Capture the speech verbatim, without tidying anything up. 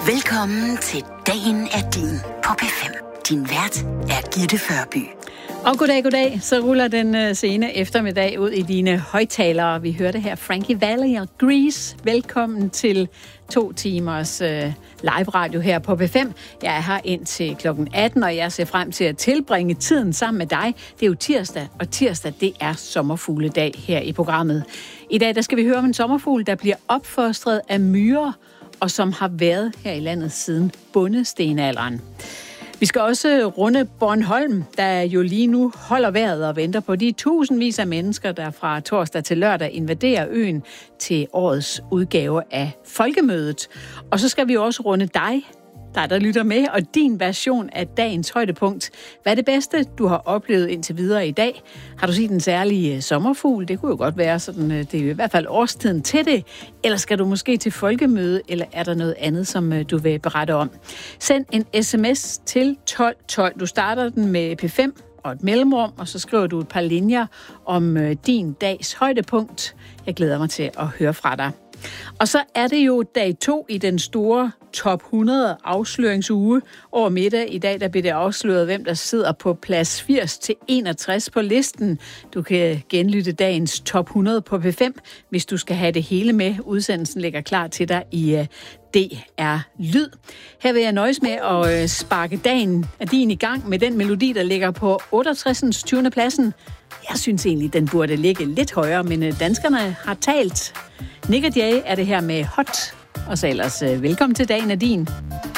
Velkommen til Dagen er din på P fem. Din vært er Gitte Førby. Og goddag, goddag. Så ruller den sene eftermiddag ud i dine højttalere. Vi hørte her Frankie Valli og Grease. Velkommen til to timers uh, live radio her på P fem. Jeg er her indtil klokken atten, og jeg ser frem til at tilbringe tiden sammen med dig. Det er jo tirsdag, og tirsdag det er sommerfugledag her i programmet. I dag der skal vi høre om en sommerfugl, der bliver opfostret af myrer, og som har været her i landet siden bondestenalderen. Vi skal også runde Bornholm, der jo lige nu holder vejret og venter på de tusindvis af mennesker, der fra torsdag til lørdag invaderer øen til årets udgave af Folkemødet. Og så skal vi også runde dig, der der lytter med, og din version af dagens højdepunkt. Hvad er det bedste, du har oplevet indtil videre i dag? Har du set en særlig sommerfugl? Det kunne jo godt være sådan, det er i hvert fald årstiden til det. Eller skal du måske til Folkemøde, eller er der noget andet, som du vil berette om? Send en sms til tolv tolv. Du starter den med P fem og et mellemrum, og så skriver du et par linjer om din dags højdepunkt. Jeg glæder mig til at høre fra dig. Og så er det jo dag to i den store top hundrede afsløringsuge. Over middag i dag, der bliver det afsløret, hvem der sidder på plads firs til enogtres på listen. Du kan genlytte dagens top hundrede på P fem, hvis du skal have det hele med. Udsendelsen ligger klar til dig i uh, D R Lyd. Her vil jeg nøjes med at uh, sparke dagen af din i gang med den melodi, der ligger på otteogtres. tyvende pladsen. Jeg synes egentlig, den burde ligge lidt højere, men uh, danskerne har talt. Nick og Jay er det her med Hot. Og så ellers uh, velkommen til Dagen er din.